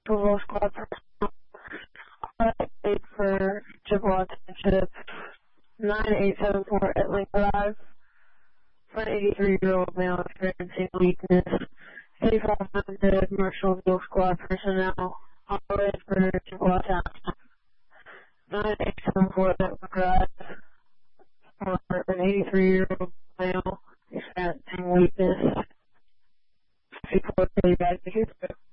Football Squad personnel. Update for Chippewa Township 9874 Etling Drive for an 83-year-old male experiencing weakness. 8500 Marshallville Squad personnel. Update for Chippewa Township 9874 Etling Drive for an 83-year-old male experiencing weakness. 64 back to Houston.